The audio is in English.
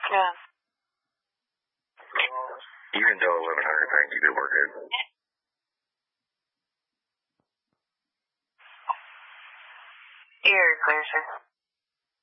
Yeah. You can tell 1100, thank you, good work, dude. You're clear, sir.